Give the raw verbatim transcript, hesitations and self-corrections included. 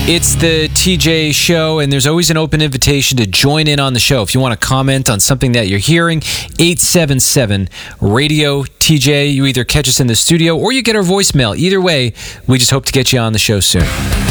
It's the T J Show, and there's always an open invitation to join in on the show. If you want to comment on something that you're hearing, eight seven seven radio T J. You either catch us in the studio or you get our voicemail. Either way, we just hope to get you on the show soon.